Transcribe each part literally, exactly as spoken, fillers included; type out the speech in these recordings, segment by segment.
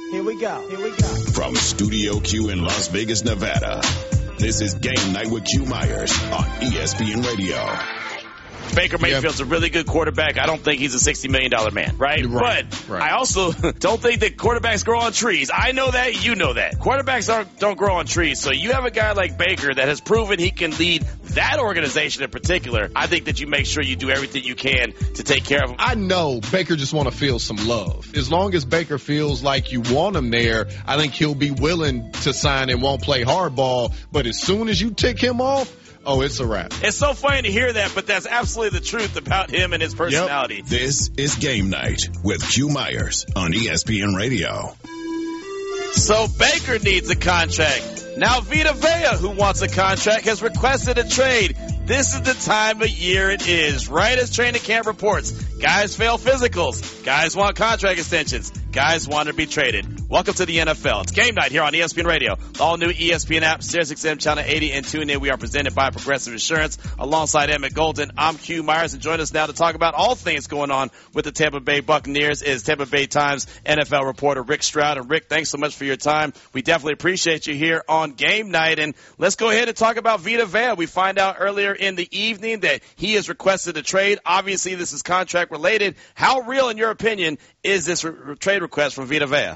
Here we go. Here we go. From Studio Q in Las Vegas, Nevada, this is Game Night with Q Myers on E S P N Radio. Baker Mayfield's yep. a really good quarterback. I don't think he's a sixty million dollars man, right? right but right. I also don't think that quarterbacks grow on trees. I know that. You know that. Quarterbacks aren't, don't grow on trees. So you have a guy like Baker that has proven he can lead that organization in particular. I think that you make sure you do everything you can to take care of him. I know Baker just want to feel some love. As long as Baker feels like you want him there, I think he'll be willing to sign and won't play hardball. But as soon as you tick him off, oh, it's a wrap. It's so funny to hear that, but that's absolutely the truth about him and his personality. Yep. This is Game Night with Q Myers on E S P N Radio. So Baker needs a contract. Now Vita Vea, who wants a contract, has requested a trade. This is the time of year it is. Right as training camp reports, guys fail physicals. Guys want contract extensions. Guys want to be traded. Welcome to the N F L. It's Game Night here on E S P N Radio. The all-new E S P N app, Sirius X M Channel eighty, and tune in. We are presented by Progressive Insurance. Alongside Emmett Golden, I'm Q Myers, and join us now to talk about all things going on with the Tampa Bay Buccaneers is Tampa Bay Times N F L reporter Rick Stroud. And Rick, thanks so much for your time. We definitely appreciate you here on Game Night. And let's go ahead and talk about Vita Vea. We find out earlier in the evening that he has requested a trade. Obviously, this is contract related. How real, in your opinion, is this re- trade request from Vita Vea?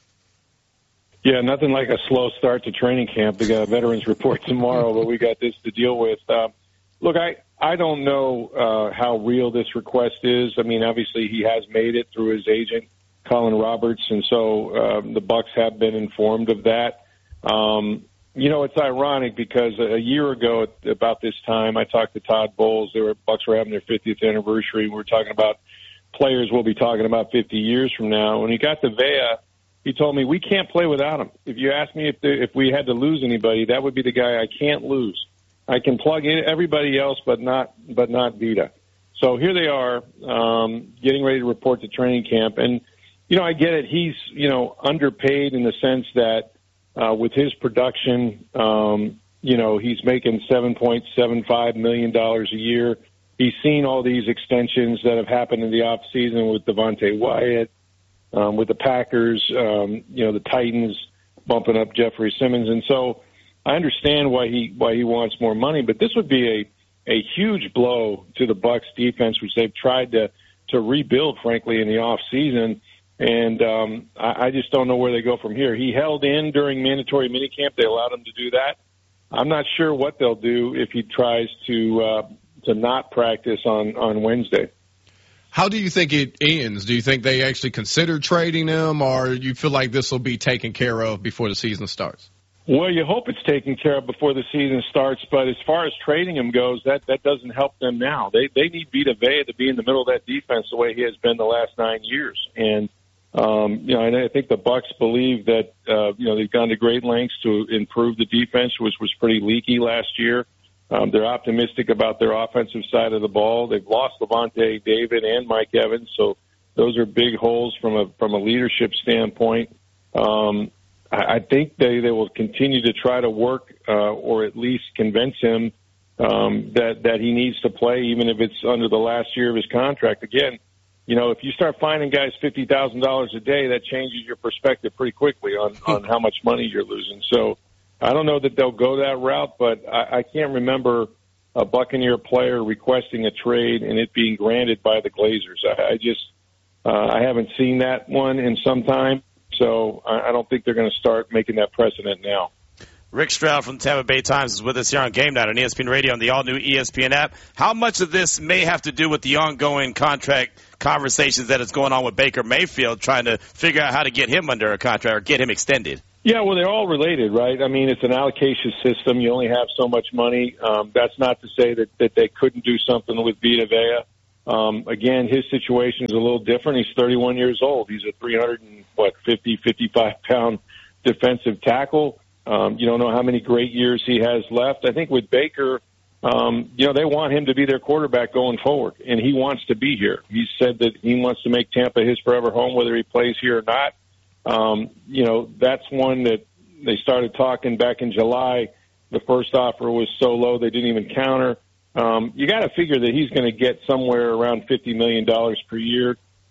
Yeah, nothing like a slow start to training camp. We got a veterans report tomorrow, but we got this to deal with. Uh, look, I, I don't know uh, how real this request is. I mean, obviously he has made it through his agent, Colin Roberts, and so uh, the Bucs have been informed of that. Um, you know, it's ironic because a year ago at about this time, I talked to Todd Bowles. They were Bucs were having their fiftieth anniversary. We were talking about players we'll be talking about fifty years from now. When he got to Vea, he told me, we can't play without him. If you ask me if the, if we had to lose anybody, that would be the guy I can't lose. I can plug in everybody else, but not but not Vita. So here they are, um, getting ready to report to training camp. And, you know, I get it. He's, you know, underpaid in the sense that uh, with his production, um, you know, he's making seven point seven five million dollars a year. He's seen all these extensions that have happened in the offseason with Devontae Wyatt, Um, with the Packers, um, you know, the Titans bumping up Jeffrey Simmons. And so I understand why he why he wants more money, but this would be a, a huge blow to the Bucs defense, which they've tried to, to rebuild, frankly, in the offseason. And um, I, I just don't know where they go from here. He held in during mandatory minicamp. They allowed him to do that. I'm not sure what they'll do if he tries to uh, to not practice on, on Wednesday. How do you think it ends? Do you think they actually consider trading him, or you feel like this will be taken care of before the season starts? Well, you hope it's taken care of before the season starts, but as far as trading him goes, that, that doesn't help them now. They they need Vita Vea to be in the middle of that defense the way he has been the last nine years. And, um, you know, and I think the Bucs believe that, uh, you know, they've gone to great lengths to improve the defense, which was pretty leaky last year. Um, they're optimistic about their offensive side of the ball. They've lost Levante David and Mike Evans, so those are big holes from a from a leadership standpoint. Um, I, I think they, they will continue to try to work uh, or at least convince him um, that that he needs to play, even if it's under the last year of his contract. Again, you know, if you start finding guys fifty thousand dollars a day, that changes your perspective pretty quickly on, on how much money you're losing. So I don't know that they'll go that route, but I, I can't remember a Buccaneer player requesting a trade and it being granted by the Glazers. I, I just uh, I haven't seen that one in some time, so I, I don't think they're going to start making that precedent now. Rick Stroud from the Tampa Bay Times is with us here on Game Night on E S P N Radio and the all-new E S P N app. How much of this may have to do with the ongoing contract conversations that is going on with Baker Mayfield, trying to figure out how to get him under a contract or get him extended? Yeah, well, they're all related, right? I mean, it's an allocation system. You only have so much money. Um, that's not to say that, that they couldn't do something with Vita Vea. Um, again, his situation is a little different. He's thirty-one years old. He's a three hundred and what, fifty, fifty-five pound defensive tackle. Um, you don't know how many great years he has left. I think with Baker, um, you know, they want him to be their quarterback going forward, and he wants to be here. He said that he wants to make Tampa his forever home, whether he plays here or not. Um, you know, that's one that they started talking back in July. The first offer was so low they didn't even counter. Um, you got to figure that he's going to get somewhere around fifty million dollars per year.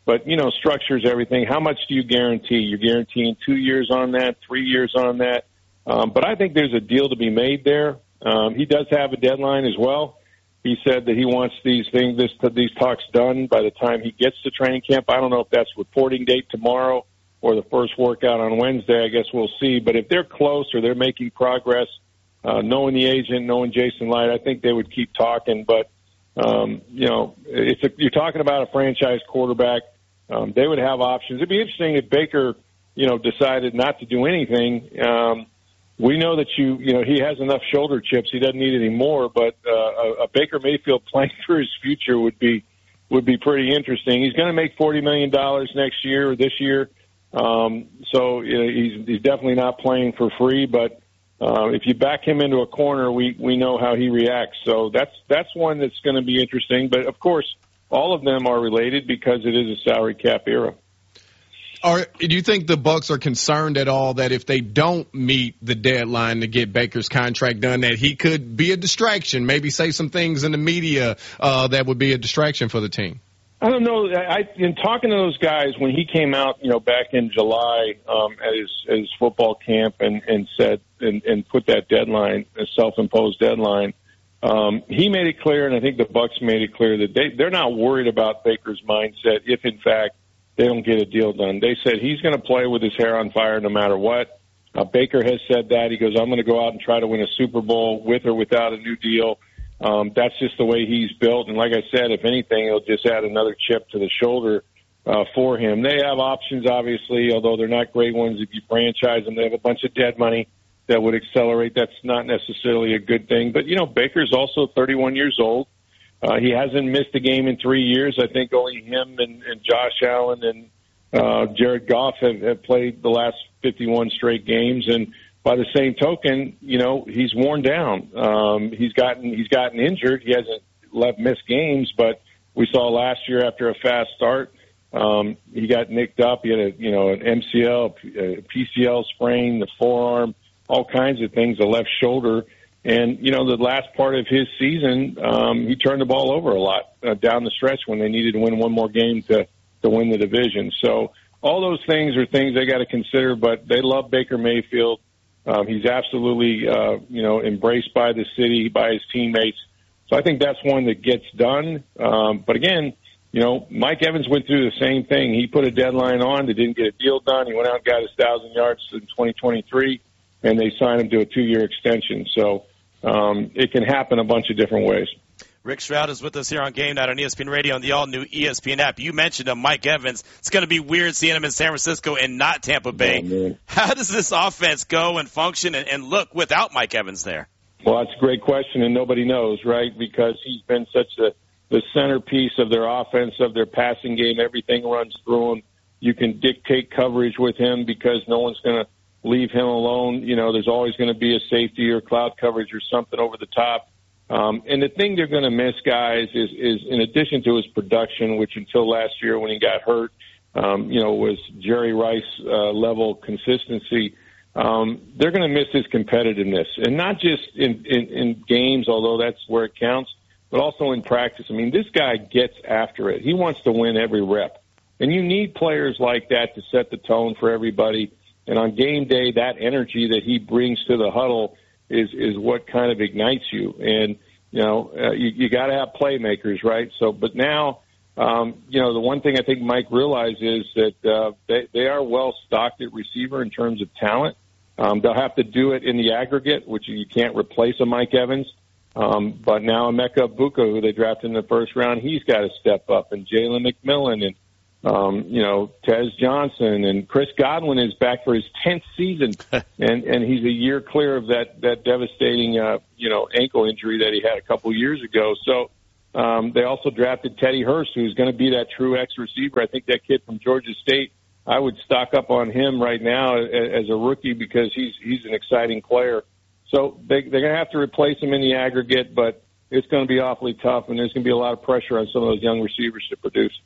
But, you know, structure's everything. How much do you guarantee? You're guaranteeing two years on that, three years on that. Um, but I think there's a deal to be made there. Um, he does have a deadline as well. He said that he wants these things, this, these talks done by the time he gets to training camp. I don't know if that's reporting date tomorrow or the first workout on Wednesday. I guess we'll see. But if they're close or they're making progress, uh, knowing the agent, knowing Jason Light, I think they would keep talking. But, um, you know, it's a, you're talking about a franchise quarterback. Um, they would have options. It'd be interesting if Baker, you know, decided not to do anything. Um, we know that you, you know, he has enough shoulder chips. He doesn't need any more. But uh, a, a Baker Mayfield playing through his future would be would be pretty interesting. He's going to make forty million dollars next year or this year. Um, so you know, he's he's definitely not playing for free. But uh, if you back him into a corner, we we know how he reacts. So that's that's one that's going to be interesting. But of course, all of them are related because it is a salary cap era. Are, do you think the Bucs are concerned at all that if they don't meet the deadline to get Baker's contract done, that he could be a distraction, maybe say some things in the media uh, that would be a distraction for the team? I don't know. I, in talking to those guys when he came out, you know, back in July um, at his, at his football camp and, and said and, and put that deadline, a self-imposed deadline. Um, he made it clear, and I think the Bucs made it clear that they, they're not worried about Baker's mindset if, in fact, they don't get a deal done. They said he's going to play with his hair on fire no matter what. Uh, Baker has said that. He goes, I'm going to go out and try to win a Super Bowl with or without a new deal. Um, that's just the way he's built. And like I said, if anything, it'll just add another chip to the shoulder uh, for him. They have options, obviously, although they're not great ones. If you franchise them, they have a bunch of dead money that would accelerate. That's not necessarily a good thing. But, you know, Baker's also thirty-one years old. Uh, he hasn't missed a game in three years. I think only him and, and Josh Allen and uh, Jared Goff have, have played the last fifty-one straight games. And by the same token, you know, he's worn down. Um, he's gotten he's gotten injured. He hasn't left missed games, but we saw last year after a fast start, um, he got nicked up. He had a you know an M C L, a P C L sprain, the forearm, all kinds of things, the left shoulder. And, you know, the last part of his season, um, he turned the ball over a lot uh, down the stretch when they needed to win one more game to, to win the division. So all those things are things they got to consider, but they love Baker Mayfield. Um, he's absolutely, uh, you know, embraced by the city, by his teammates. So I think that's one that gets done. Um, but again, you know, Mike Evans went through the same thing. He put a deadline on. They didn't get a deal done. He went out and got his thousand yards in twenty twenty-three, and they signed him to a two-year extension. So, Um, it can happen a bunch of different ways. Rick Stroud is with us here on Game Night on E S P N Radio and the all-new E S P N app. You mentioned him, Mike Evans. It's going to be weird seeing him in San Francisco and not Tampa Bay. Oh, how does this offense go and function and, and look without Mike Evans there? Well, that's a great question, and nobody knows, right, because he's been such a, the centerpiece of their offense, of their passing game. Everything runs through him. You can dictate coverage with him because no one's going to leave him alone. You know, there's always going to be a safety or cloud coverage or something over the top. Um, and the thing they're going to miss, guys, is, is in addition to his production, which until last year when he got hurt, um, you know, was Jerry Rice uh, level consistency. Um, they're going to miss his competitiveness, and not just in, in, in games, although that's where it counts, but also in practice. I mean, this guy gets after it. He wants to win every rep. And you need players like that to set the tone for everybody. And on game day, that energy that he brings to the huddle is is what kind of ignites you. And, you know, uh, you, you got to have playmakers, right? So, but now, um, you know, the one thing I think Mike realizes is that uh, they, they are well stocked at receiver in terms of talent. Um, they'll have to do it in the aggregate, which you can't replace a Mike Evans. Um, but now Emeka Egbuka, who they drafted in the first round, he's got to step up. And Jalen McMillan and, Um, you know, Tez Johnson and Chris Godwin is back for his tenth season, and and he's a year clear of that that devastating, uh, you know, ankle injury that he had a couple years ago. So um, they also drafted Teddy Hurst, who's going to be that true X receiver. I think that kid from Georgia State, I would stock up on him right now as a rookie because he's he's an exciting player. So they, they're going to have to replace him in the aggregate, but it's going to be awfully tough, and there's going to be a lot of pressure on some of those young receivers to produce.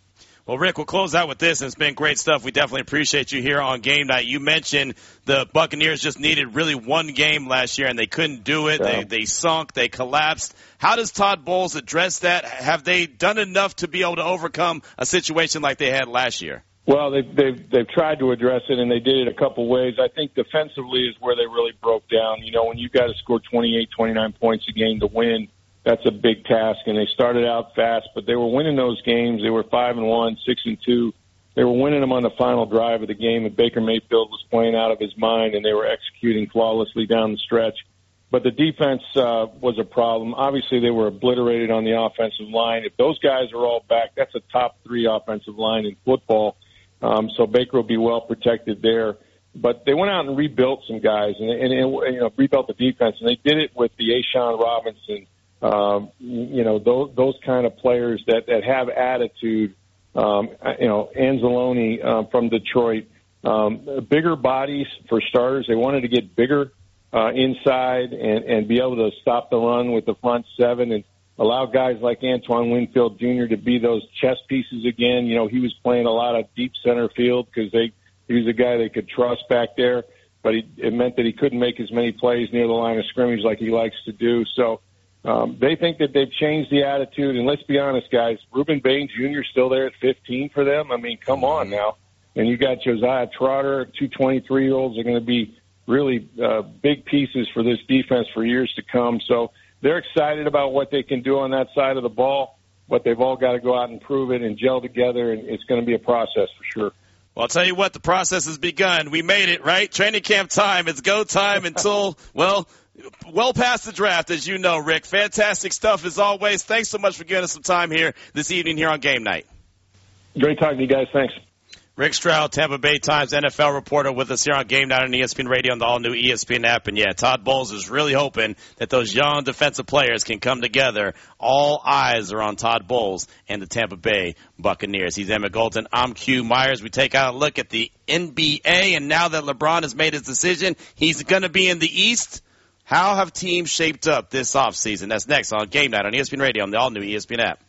Well, Rick, we'll close out with this, and it's been great stuff. We definitely appreciate you here on Game Night. You mentioned the Buccaneers just needed really one game last year, and they couldn't do it. Yeah. They they sunk. They collapsed. How does Todd Bowles address that? Have they done enough to be able to overcome a situation like they had last year? Well, they've, they've, they've tried to address it, and they did it a couple ways. I think defensively is where they really broke down. You know, when you've got to score twenty-eight, twenty-nine points a game to win, that's a big task. And they started out fast, but they were winning those games. They were five and one, six and two. They were winning them on the final drive of the game, and Baker Mayfield was playing out of his mind, and they were executing flawlessly down the stretch. But the defense uh, was a problem. Obviously, they were obliterated on the offensive line. If those guys are all back, that's a top three offensive line in football. Um, so Baker will be well protected there. But they went out and rebuilt some guys and, and, and you know, rebuilt the defense, and they did it with the Ashawn Robinson, um, you know, those, those kind of players that, that have attitude. Um, you know, Anzalone uh, from Detroit, um, bigger bodies for starters. They wanted to get bigger uh, inside and, and be able to stop the run with the front seven and allow guys like Antoine Winfield Junior to be those chess pieces again. You know, he was playing a lot of deep center field because they he was a guy they could trust back there, but he, it meant that he couldn't make as many plays near the line of scrimmage like he likes to do. So um, they think that they've changed the attitude. And let's be honest, guys, Reuben Bain Junior is still there at fifteen for them. I mean, come on now. And you got Josiah Trotter, two twenty-three-year-olds are going to be really uh, big pieces for this defense for years to come. So they're excited about what they can do on that side of the ball, but they've all got to go out and prove it and gel together, and it's going to be a process for sure. Well, I'll tell you what, the process has begun. We made it, right? Training camp time. It's go time until, well, well past the draft, as you know, Rick. Fantastic stuff as always. Thanks so much for giving us some time here this evening here on Game Night. Great talking to you guys. Thanks. Rick Stroud, Tampa Bay Times N F L reporter with us here on Game Night on E S P N Radio and the all-new E S P N app. And, yeah, Todd Bowles is really hoping that those young defensive players can come together. All eyes are on Todd Bowles and the Tampa Bay Buccaneers. He's Emmett Golden. I'm Q Myers. We take out a look at the N B A, and now that LeBron has made his decision, he's going to be in the East. How have teams shaped up this offseason? That's next on Game Night on E S P N Radio and the all-new E S P N app.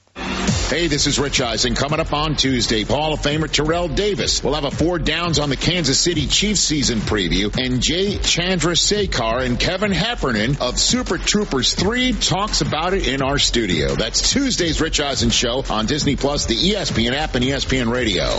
Hey, this is Rich Eisen. Coming up on Tuesday, Hall of Famer Terrell Davis will have a four downs on the Kansas City Chiefs season preview, and Jay Chandrasekhar and Kevin Heffernan of Super Troopers three talks about it in our studio. That's Tuesday's Rich Eisen Show on Disney Plus, the E S P N app, and E S P N Radio.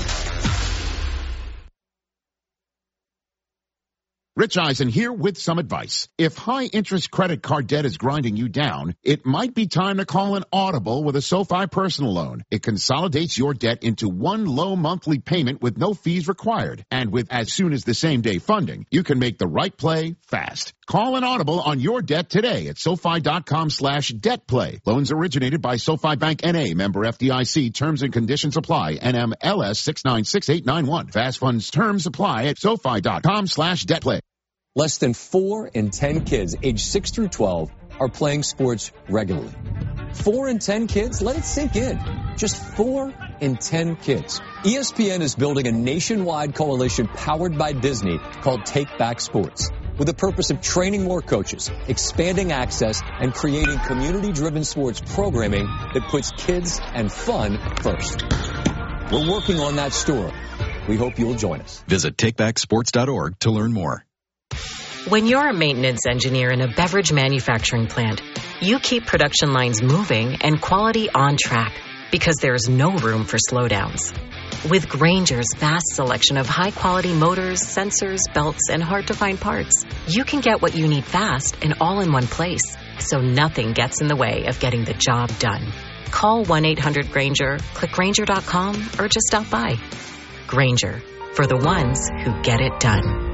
Rich Eisen here with some advice. If high-interest credit card debt is grinding you down, it might be time to call an audible with a SoFi personal loan. It consolidates your debt into one low monthly payment with no fees required. And with as soon as the same-day funding, you can make the right play fast. Call an audible on your debt today at SoFi.com slash debt play. Loans originated by SoFi Bank N A, member F D I C. Terms and conditions apply. N M L S six nine six eight nine one. Fast funds terms apply at SoFi.com slash debt play. Less than four in ten kids aged six through twelve are playing sports regularly. Four in ten kids? Let it sink in. Just four in ten kids. E S P N is building a nationwide coalition powered by Disney called Take Back Sports, with the purpose of training more coaches, expanding access, and creating community-driven sports programming that puts kids and fun first. We're working on that story. We hope you'll join us. Visit take back sports dot org to learn more. When you're a maintenance engineer in a beverage manufacturing plant, you keep production lines moving and quality on track because there's no room for slowdowns. With Grainger's vast selection of high-quality motors, sensors, belts, and hard-to-find parts, you can get what you need fast and all in one place, so nothing gets in the way of getting the job done. Call one eight hundred Grainger, click Grainger dot com, or just stop by. Grainger, for the ones who get it done.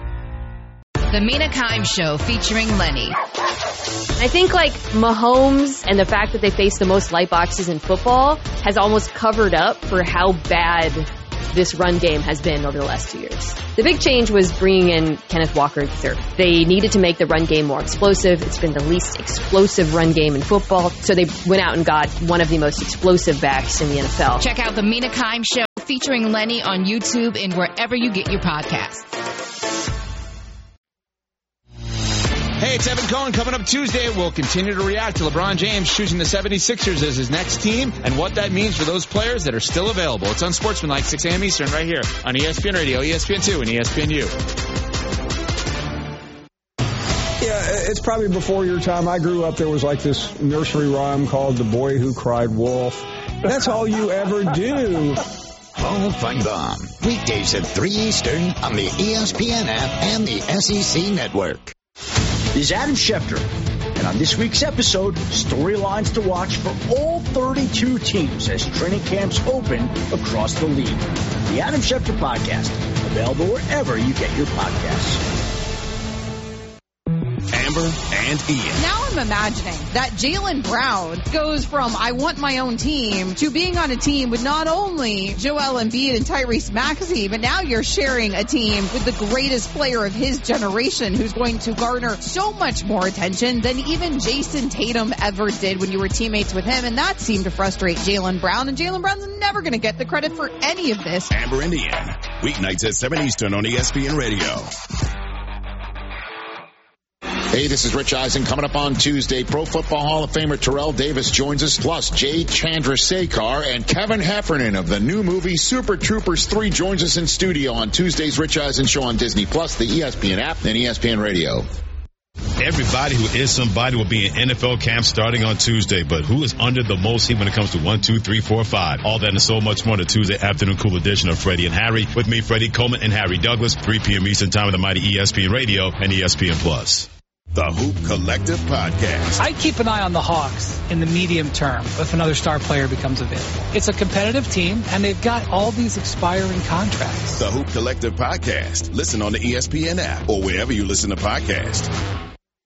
The Mina Kimes Show featuring Lenny. I think, like, Mahomes and the fact that they face the most light boxes in football has almost covered up for how bad this run game has been over the last two years. The big change was bringing in Kenneth Walker the third. They needed to make the run game more explosive. It's been the least explosive run game in football, so they went out and got one of the most explosive backs in the N F L. Check out the Mina Kimes Show featuring Lenny on YouTube and wherever you get your podcasts. Hey, Hey, it's Evan Cohen. Coming up Tuesday, we'll continue to react to LeBron James choosing the seventy-sixers as his next team and what that means for those players that are still available. It's Unsportsmanlike, six a.m. Eastern, right here on E S P N Radio, E S P N two, and E S P N U. Yeah, it's probably before your time. I grew up, there was like this nursery rhyme called The Boy Who Cried Wolf. That's all you ever do. Paul Feinbaum, weekdays at three Eastern on the E S P N app and the S E C Network. This is Adam Schefter, and on this week's episode, storylines to watch for all thirty-two teams as training camps open across the league. The Adam Schefter Podcast, available wherever you get your podcasts. Amber and Ian. Now I'm imagining that Jaylen Brown goes from I want my own team to being on a team with not only Joel Embiid and Tyrese Maxey, but now you're sharing a team with the greatest player of his generation who's going to garner so much more attention than even Jason Tatum ever did when you were teammates with him, and that seemed to frustrate Jaylen Brown, and Jaylen Brown's never going to get the credit for any of this. Amber and Ian, weeknights at seven Eastern on E S P N Radio. Hey, this is Rich Eisen. Coming up on Tuesday, Pro Football Hall of Famer Terrell Davis joins us, plus Jay Chandrasekhar and Kevin Heffernan of the new movie Super Troopers three joins us in studio on Tuesday's Rich Eisen Show on Disney Plus, the E S P N app, and E S P N Radio. Everybody who is somebody will be in N F L camp starting on Tuesday, but who is under the most heat when it comes to one, two, three, four, five? All that and so much more, the Tuesday afternoon cool edition of Freddie and Harry. With me, Freddie Coleman and Harry Douglas, three p.m. Eastern time on the mighty E S P N Radio and E S P N Plus. The Hoop Collective Podcast. I'd keep an eye on the Hawks in the medium term if another star player becomes available. It's a competitive team, and they've got all these expiring contracts. The Hoop Collective Podcast. Listen on the E S P N app or wherever you listen to podcasts.